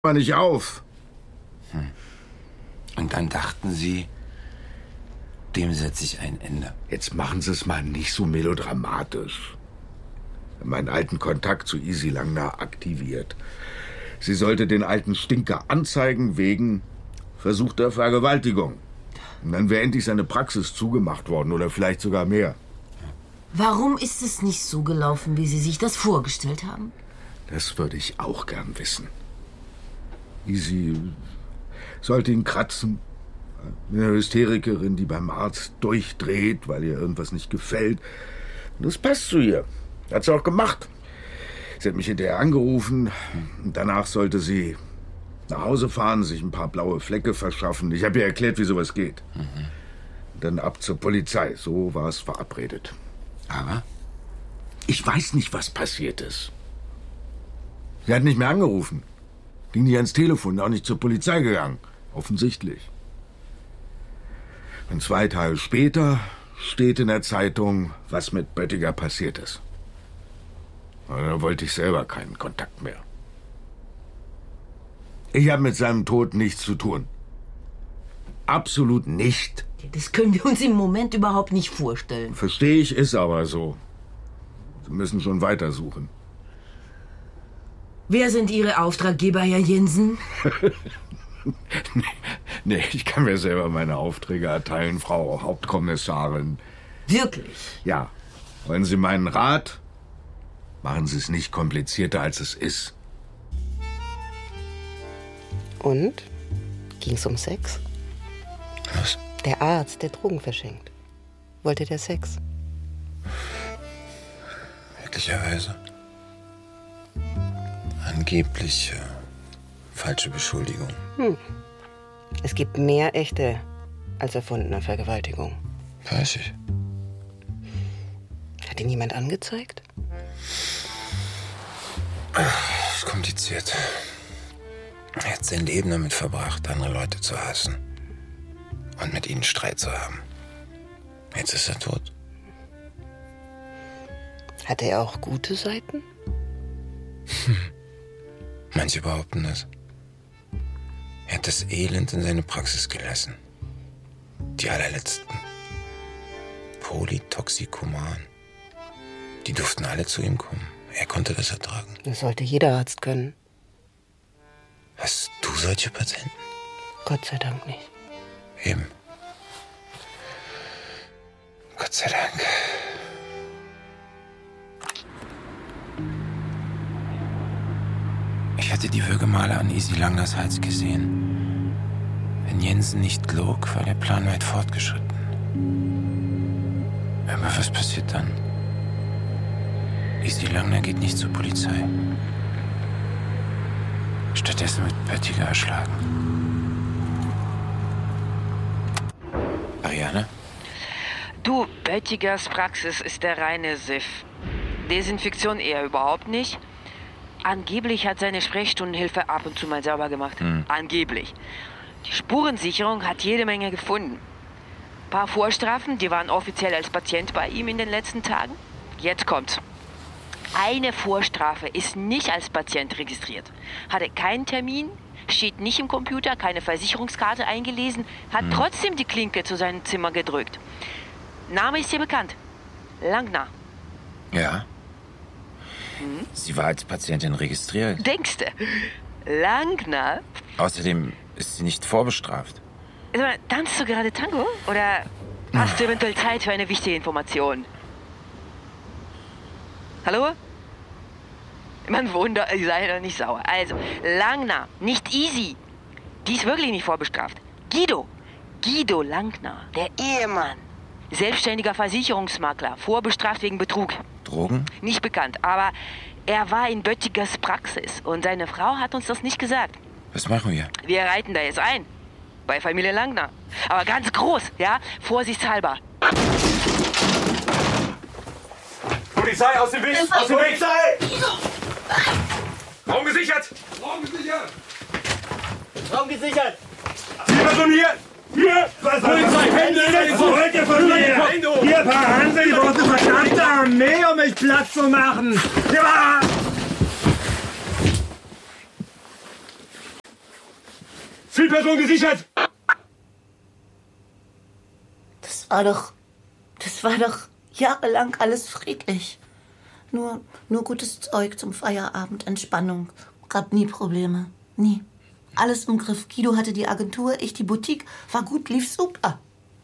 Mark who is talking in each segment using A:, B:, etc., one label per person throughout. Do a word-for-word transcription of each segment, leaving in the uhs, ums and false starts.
A: mal nicht auf.
B: Hm. Und dann dachten Sie, dem setze ich ein Ende.
A: Jetzt machen Sie es mal nicht so melodramatisch. Meinen alten Kontakt zu Isi Langner aktiviert. Sie sollte den alten Stinker anzeigen wegen versuchter Vergewaltigung. Und dann wäre endlich seine Praxis zugemacht worden oder vielleicht sogar mehr.
C: Warum ist es nicht so gelaufen, wie Sie sich das vorgestellt haben?
A: Das würde ich auch gern wissen. Isi sollte ihn kratzen. Eine Hysterikerin, die beim Arzt durchdreht, weil ihr irgendwas nicht gefällt. Das passt zu ihr. Hat sie auch gemacht. Sie hat mich hinterher angerufen. Und danach sollte sie nach Hause fahren, sich ein paar blaue Flecke verschaffen. Ich habe ihr erklärt, wie sowas geht. Mhm. Dann ab zur Polizei. So war es verabredet.
B: Aber?
A: Ich weiß nicht, was passiert ist. Sie hat nicht mehr angerufen. Ging nicht ans Telefon, auch nicht zur Polizei gegangen. Offensichtlich. Und zwei Tage später steht in der Zeitung, was mit Böttiger passiert ist. Und da wollte ich selber keinen Kontakt mehr. Ich habe mit seinem Tod nichts zu tun. Absolut nicht.
C: Das können wir uns im Moment überhaupt nicht vorstellen.
A: Verstehe ich, ist aber so. Sie müssen schon weitersuchen.
C: Wer sind Ihre Auftraggeber, Herr Jensen?
A: nee, nee, ich kann mir selber meine Aufträge erteilen, Frau Hauptkommissarin.
C: Wirklich?
A: Ja. Wollen Sie meinen Rat? Machen Sie es nicht komplizierter, als es ist.
D: Und? Ging's um Sex?
B: Was?
D: Der Arzt, der Drogen verschenkt. Wollte der Sex?
B: Möglicherweise. Angeblich äh, falsche Beschuldigung.
D: Hm. Es gibt mehr echte als erfundene Vergewaltigung.
B: Weiß ich.
D: Hat ihn jemand angezeigt?
B: Ach, ist kompliziert. Er hat sein Leben damit verbracht, andere Leute zu hassen. Und mit ihnen Streit zu haben. Jetzt ist er tot.
D: Hatte er auch gute Seiten?
B: Hm. Manche behaupten das. Er hat das Elend in seine Praxis gelassen. Die allerletzten. Polytoxikoman. Die durften alle zu ihm kommen. Er konnte das ertragen.
D: Das sollte jeder Arzt können.
B: Hast du solche Patienten?
D: Gott sei Dank nicht.
B: Eben. Gott sei Dank. Ich hatte die Würgemale an Isi Langners Hals gesehen. Wenn Jensen nicht log, war der Plan weit fortgeschritten. Aber was passiert dann? Isi Langner geht nicht zur Polizei. Stattdessen wird Böttiger erschlagen. Ariane?
E: Du, Böttigers Praxis ist der reine Siff. Desinfektion eher überhaupt nicht. Angeblich hat seine Sprechstundenhilfe ab und zu mal sauber gemacht. Hm. Angeblich. Die Spurensicherung hat jede Menge gefunden. Ein paar Vorstrafen, die waren offiziell als Patient bei ihm in den letzten Tagen. Jetzt kommt's. Eine Vorstrafe ist nicht als Patient registriert. Hatte keinen Termin, steht nicht im Computer, keine Versicherungskarte eingelesen, hat hm. trotzdem die Klinke zu seinem Zimmer gedrückt. Name ist dir bekannt. Langner.
B: Ja.
E: Hm?
B: Sie war als Patientin registriert.
E: Denkste? Langner?
B: Außerdem ist sie nicht vorbestraft.
E: Sag mal, tanzt du gerade Tango? Oder hast du eventuell Zeit für eine wichtige Information? Hallo? Man Wunder, sei doch nicht sauer. Also, Langner, nicht Isi. Die ist wirklich nicht vorbestraft. Guido. Guido Langner, der Ehemann. Selbstständiger Versicherungsmakler, vorbestraft wegen Betrug.
B: Drogen?
E: Nicht bekannt, aber er war in Böttigers Praxis und seine Frau hat uns das nicht gesagt.
B: Was machen wir?
E: Wir reiten da jetzt ein. Bei Familie Langner. Aber ganz groß, ja? Vorsichtshalber.
F: Polizei, aus dem Weg! Aus dem Weg! Raum gesichert! Raum gesichert!
G: Raum gesichert!
F: Sie patronieren! Hier! Was Polizei! Hände! Was wollt ihr von mir?
G: Hier, paar Hanse, die braucht eine verdammte Armee, um mich platt zu machen! Ja!
F: Zielperson gesichert!
H: Das war doch... Das war doch jahrelang alles friedlich. Nur, nur gutes Zeug zum Feierabend, Entspannung. Gab nie Probleme. Nie. Alles im Griff. Guido hatte die Agentur, ich die Boutique. War gut, lief super.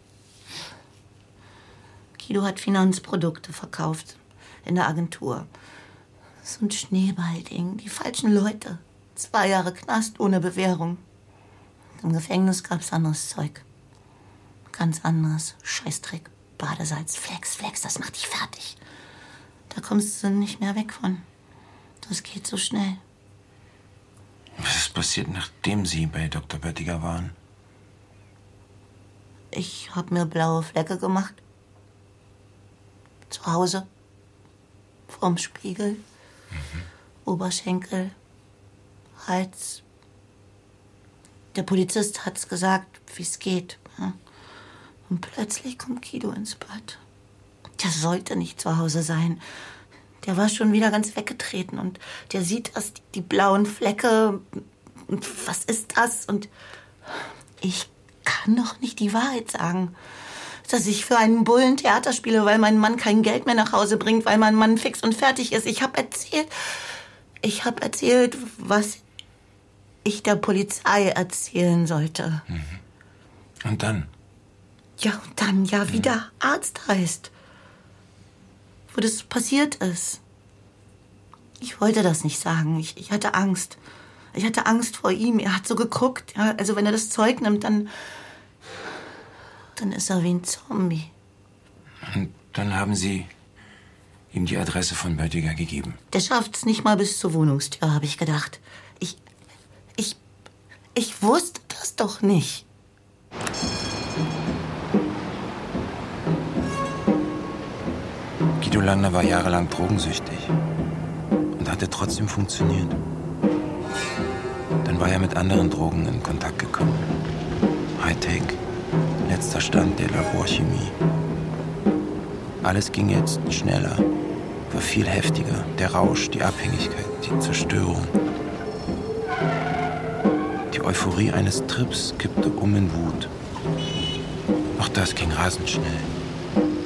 H: Guido hat Finanzprodukte verkauft. In der Agentur. So ein Schneeballding. Die falschen Leute. Zwei Jahre Knast ohne Bewährung. Im Gefängnis gab's anderes Zeug. Ganz anderes. Scheißdreck. Badesalz. Flex, Flex, das macht dich fertig. Da kommst du nicht mehr weg von. Das geht so schnell.
B: Was ist passiert, nachdem Sie bei Doktor Böttiger waren?
H: Ich hab mir blaue Flecke gemacht. Zu Hause. Vorm Spiegel. Mhm. Oberschenkel. Hals. Der Polizist hat's gesagt, wie's geht. Und plötzlich kommt Guido ins Bad. Der sollte nicht zu Hause sein. Der war schon wieder ganz weggetreten und der sieht das, die, die blauen Flecke. Und was ist das? Und ich kann doch nicht die Wahrheit sagen. Dass ich für einen Bullen Theater spiele, weil mein Mann kein Geld mehr nach Hause bringt, weil mein Mann fix und fertig ist. Ich habe erzählt, ich habe erzählt, was ich der Polizei erzählen sollte.
B: Mhm. Und dann?
H: Ja, und dann ja, wie der Arzt heißt. Wo das passiert ist. Ich wollte das nicht sagen. Ich, ich hatte Angst. Ich hatte Angst vor ihm. Er hat so geguckt. Ja, also wenn er das Zeug nimmt, dann... Dann ist er wie ein Zombie.
B: Und dann haben Sie ihm die Adresse von Böttiger gegeben?
H: Der schafft's nicht mal bis zur Wohnungstür, habe ich gedacht. Ich... Ich... Ich wusste das doch nicht.
B: Guido Langner war jahrelang drogensüchtig und hatte trotzdem funktioniert. Dann war er mit anderen Drogen in Kontakt gekommen. Hightech, letzter Stand der Laborchemie. Alles ging jetzt schneller, war viel heftiger. Der Rausch, die Abhängigkeit, die Zerstörung. Die Euphorie eines Trips kippte um in Wut. Auch das ging rasend schnell.